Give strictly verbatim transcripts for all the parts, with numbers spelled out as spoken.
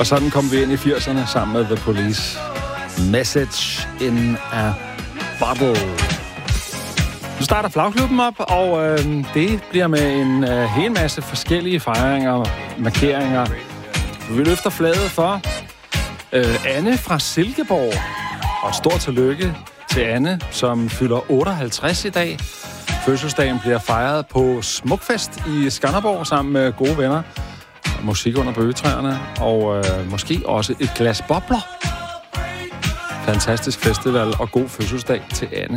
Og sådan kom vi ind i firserne sammen med The Police. Message in a Bottle. Nu starter Flagklubben op, og øh, det bliver med en øh, hel masse forskellige fejringer og markeringer. Vi løfter flaget for øh, Anne fra Silkeborg. Og et stort tillykke til Anne, som fylder otteoghalvtreds i dag. Fødselsdagen bliver fejret på Smukfest i Skanderborg sammen med gode venner. Musik under bøgetræerne, og øh, måske også et glas bobler. Fantastisk festival og god fødselsdag til Anne.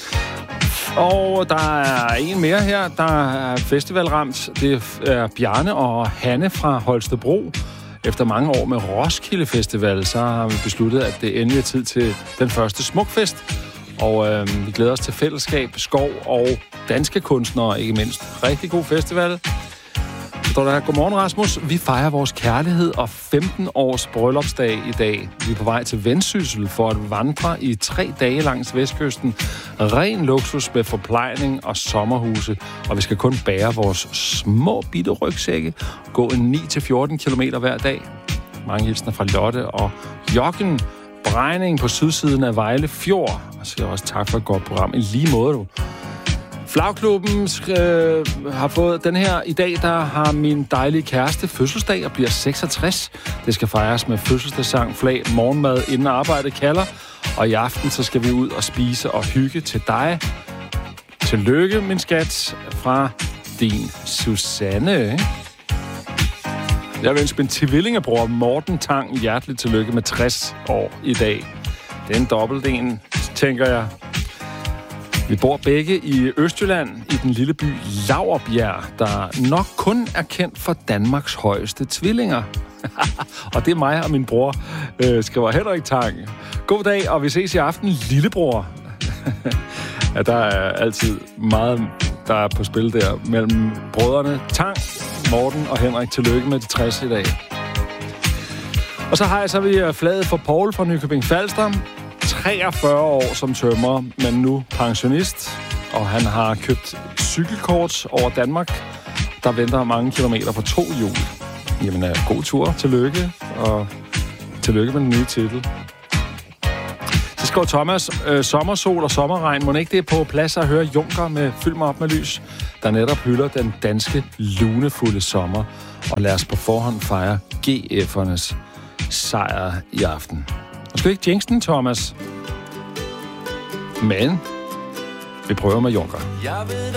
Og der er en mere her, der er festivalramt. Det er Bjarne og Hanne fra Holstebro. Efter mange år med Roskilde Festival, så har vi besluttet, at det endelig er tid til den første Smukfest. Og øh, vi glæder os til fællesskab, skov og danske kunstnere, ikke mindst. Rigtig god festival. Så står der her, godmorgen Rasmus. Vi fejrer vores kærlighed og femten års bryllupsdag i dag. Vi er på vej til Vendsyssel for at vandre i tre dage langs vestkysten. Ren luksus med forplejning og sommerhuse. Og vi skal kun bære vores små bitte rygsække. Gå en ni til fjorten kilometer hver dag. Mange hilsner fra Lotte og Jokken. Brejning på sydsiden af Vejle Fjord. Og siger også tak for et godt program. I lige måde, du. Flagklubben øh, har fået den her. I dag, der har min dejlige kæreste fødselsdag og bliver seksogtres. Det skal fejres med fødselsdagssang, flag, morgenmad, inden arbejdet kalder. Og i aften, så skal vi ud og spise og hygge til dig. Tillykke, min skat, fra din Susanne. Jeg vil ønske min tvillingebror Morten Tang hjerteligt tillykke med tres år i dag. Det er en dobbelt en, tænker jeg. Vi bor begge i Østjylland, i den lille by Laurbjerg, der nok kun er kendt for Danmarks højeste tvillinger. Og det er mig og min bror, øh, skriver Henrik Tang. God dag, og vi ses i aften, lillebror. Ja, der er altid meget, der er på spil der mellem brødrene Tang, Morten og Henrik. Tillykke med de tres i dag. Og så har jeg så vi flaget for Paul fra Nykøbing Falster. treogfyrre år som tømrer, men nu pensionist. Og han har købt cykelkort over Danmark, der venter mange kilometer på to hjul. Jamen, god tur. Tillykke. Og tillykke med den nye titel. Så skriver Thomas, øh, sommersol og sommerregn. Må ikke det er på plads at høre Junker med Fyld mig op med lys, der netop hylder den danske lunefulde sommer. Og lad os på forhånd fejre G F'ernes sejr i aften. Nu skal ikke jinx den, Thomas. Men vi prøver med Junker.